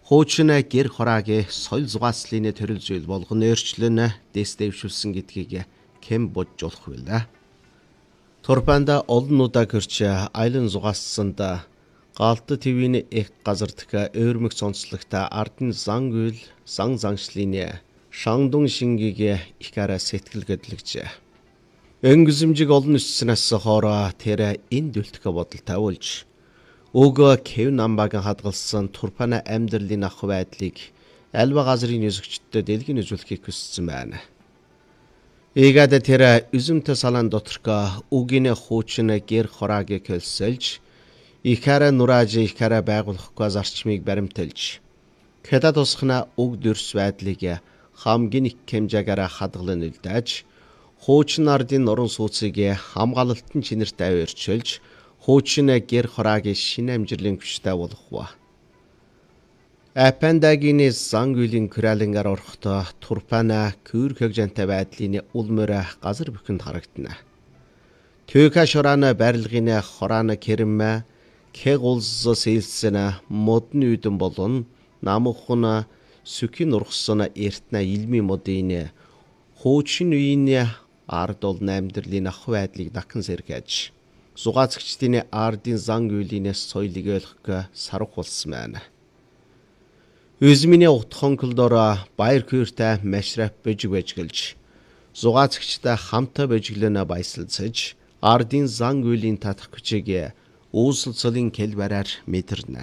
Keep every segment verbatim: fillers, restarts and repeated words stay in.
Хуучин гэр хораагийн соёл зугаацлын төрөл зүйл болгон өөрчлөн дэвшүүлсэн гэдгийг хэн бодж болох вэ? Турпанда олон удаа гэрч айлын зугаацсанд галт твийн их газардх өөрмөг сонцлогтой ардын зан үйл сан заншлын шандун шингийг их араа сэтгэл хөдлөж. Өнгөзөмжиг олон өсснээс хоороо тэр энэ дүлтгэ бодол тавуулж Уг Кев намбагийн хадгалсан Турпана амьдралын ах байдлыг альва газрын өсөгчдөд дэлгэн үзүүлэхийг хүссэн байна. Ийгад тэр үзэмтэй салан доторх үгийн хуучин гэр хораагийг хөлсөлж, ихара нурааж ихара байгуулахгүй зарчмыг баримталж, хэдад тусхна уг дүрс байдлыг хамгийн их хэмжээгээр хадгалан үлдээж, хуучин ардын нуран сууцыг хамгаалалтын чинэртэй өөрчилж, хуучин гэр хораагийн шинэ амжилтын хүчтэй болгох. Апандагийн зан үйлийн кралингаар орохдоо Турпана көр хөгжөнтэй байдлын улмөр газар бүхэнд харагдана. Төка шораана барилгын хораана кэрмэ кэг улс сэлсэн модны үдэн болон намхан сүкийн ургасан эртнэ илми модын хуучин үеийн ард олон амьдралын ах байдлыг дахин сэргээж зугаацчдын ардын зан үйлийн соёлыг ойлгох сарах болсон байна. Үзмийн утхонклдор баяр күртэй машрап божиг божиглж, зугаацчтай хамтаа божиглоно баясалцаж, ардын зан үйлийн татах хүчийг үүсэлцлийн келбараар мэдэрнэ.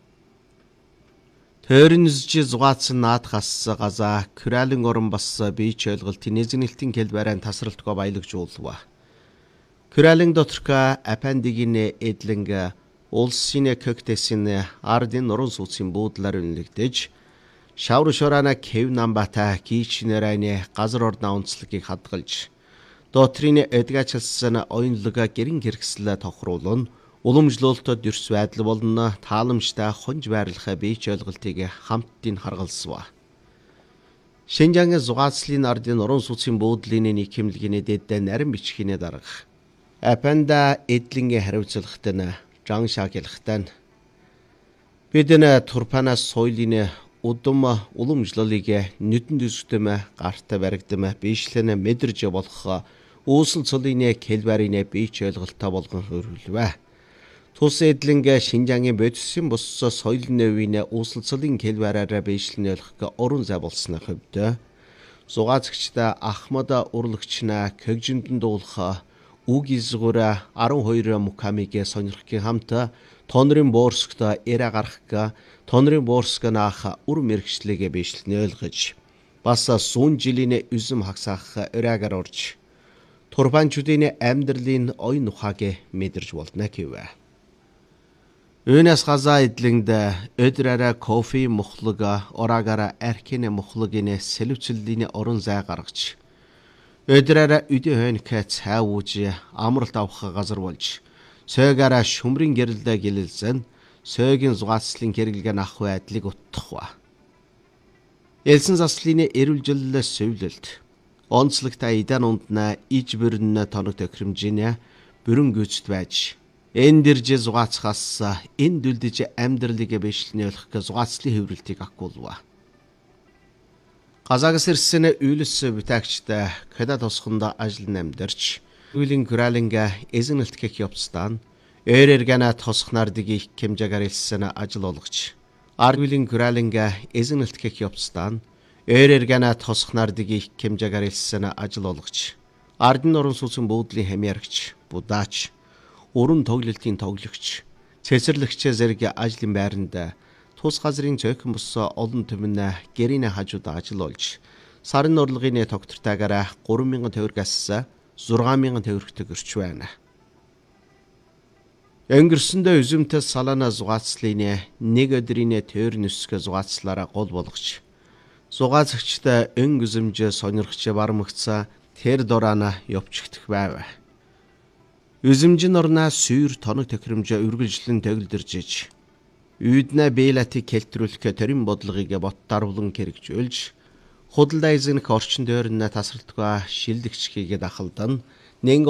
Төрөнөсж зугаацсан наадхас газа кралин орон бас бийч ойлголтын нэзгнэлтийн келбараар тасралтгүй баялагжуулва. Кралин доторх апандигийн эдлэнг улсын көктэсийн ардын нуран сууцын буудлаар үнэлэгдэж, шавар шораана Кев намбата кичнэрайны газар ордны онцлогийг хадгалж, дотрийн эдгачилсан оюнлога гэрэн хэрэгсэл тохируулн, уламжлуулалт дүрс байдал болон тааламжтай хонж байрлах бийч ойлголтыг хамтдын харгалсва. Шинжаангийн зугаацлын ардын нуран сууцын буудлын нэг хэмлэгийн дэд нарийн бичгийн дарга Апанда эдлингийн хариуцлагатай нь жан шагилгатай. Бидэн Турпана соёлын удам уламжлалыг нүдэн дүсгэдэм гартай баригдэм биешлэн мэдэрж болох үүсэл цолын келбарын бийч ойлголттой болгон хөрвөлвэ. Тус эдлинг Шинжаангийн бодисын бус соёлын үеийн үүсэл цолын келбараар биешлэн ойлгох орон зай болсны хувьд зугаацчтай Ахмад урлагчна көгжиндэн дуулах үг изгүүр арван хоёр мукамиг сонирхгийн хамт тонрын боорсгт эра гарах тонрын боорсг наах үр мэрэгчлэгээ биешлэн ойлгож бас сүүн жилийн үзэм хагсаах өраагаар орж турпанчуудын амьдралын оюун ухааг мэдэрж болдно гэв. Өнөөс газа эдлэнгд өдрөөрэ кофе мухлаг ораагаараа аркин мухлагын сэлвчлийн орон зай гаргаж өдрөөрэ үдэ хойнк цай ууж амралт авах газар болж сойгаараа шүмрийн гэрэлдэ гэлэлзэн сойгийн зугаацлын хэрэглэн ах байдлыг утгах. Элсэн заслын эрүүлжиллээс сөүлэлт онцлогтой идан ундна иж бүрнэ тоног тохиромжийн бүрэн гүйцэд байж энэ дэрж зугаацхаас энэ дүлдэж амьдралыг биешлэн ойлгох зугаацлын хэврэлтийг агуулва. Казагс ирсэн үйлс бүтаагчтай када тосхонд ажил намдэрч үйлийн кралинга эзэнэлтгэх явцдан эрэргана тосхнардыг их хэмжээгээр илсэн ажил олгож ардүйлийн кралинга эзэнэлтгэх явцдан эрэргана тосхнардыг их хэмжээгээр илсэн ажил олгож ардын орон сууцын буудлын хамьяарагч будаач уран тоглолтын тоглогч цэцэрлэгч зэрэг ажлын байранд тус газрын цөөхөн бус олон түмэн гэрийн хажууд ажил олж сарын урлагийн тогтвортойгоор гурван мянган төгрөгөөс зургаан мянган төгрөгт өрч байна. Өнгөрсөндөө үзэмтэй салаана зугаацлын нэг өдрийн төр нүсгэ зугаацлаараа гол болгож зугаацагчтай өнгөзөмж сонирхч бармагцаа тэр дораана явчихдах байв. Үзэмжин орнаа сүйр тоног тохиромж үргэлжлэн төгөлдөржиж Үйднэ бэлатыг келтрүүлэх төрийн бодлогыг бот дарвлан хэрэгжүүлж худалдаа эзэнх орчин дойрны тасралтгүй шилдэгчгийг дахалдан нэг